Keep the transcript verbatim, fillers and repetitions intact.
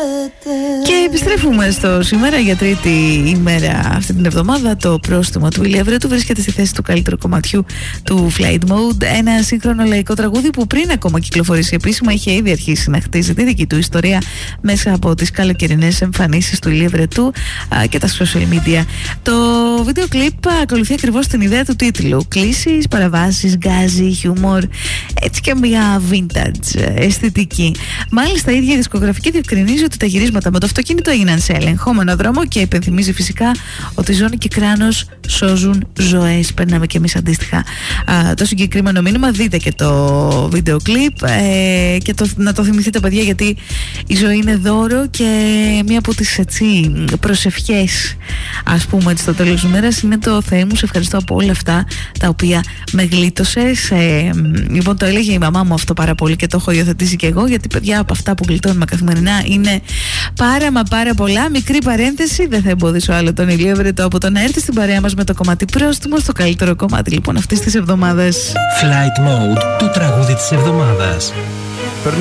Και επιστρέφουμε στο σήμερα για τρίτη ημέρα αυτή την εβδομάδα. Το πρόστιμο του Ηλία Βρετού βρίσκεται στη θέση του καλύτερου κομματιού του Flight Mode. Ένα σύγχρονο λαϊκό τραγούδι που πριν ακόμα κυκλοφορήσει επίσημα είχε ήδη αρχίσει να χτίζει τη δική του ιστορία μέσα από τις καλοκαιρινές εμφανίσεις του Ηλία Βρετού α, και τα social media. Το βίντεο κλιπ ακολουθεί ακριβώς την ιδέα του τίτλου. Κλήσεις, παραβάσεις, γκάζι, χιούμορ, έτσι και μια vintage αισθητική. Μάλιστα η ίδια η δισκογραφική διευκρινίζει ότι τα γυρίσματα με το αυτοκίνητο έγιναν σε ελεγχόμενο δρόμο και υπενθυμίζει φυσικά ότι ζώνη και κράνος σώζουν ζωές. Περνάμε και εμείς αντίστοιχα α, το συγκεκριμένο μήνυμα. Δείτε και το βίντεο κλιπ ε, και το, να το θυμηθείτε, παιδιά, γιατί η ζωή είναι δώρο και μία από τις έτσι, προσευχές, ας πούμε, έτσι, στο τέλος της ημέρας είναι το Θεέ μου, σε ευχαριστώ από όλα αυτά τα οποία με γλίτωσες. Ε, λοιπόν, το έλεγε η μαμά μου αυτό πάρα πολύ και το έχω υιοθετήσει και εγώ, γιατί παιδιά από αυτά που γλιτώνουμε καθημερινά είναι πάρα μα πάρα πολλά. Μικρή παρένθεση, δεν θα εμποδίσω άλλο τον Ηλία Βρετό από το να έρθει στην παρέα μας με το κομμάτι πρόστιμο, στο καλύτερο κομμάτι λοιπόν αυτής της εβδομάδας. Flight Mode, το τραγούδι της εβδομάδας.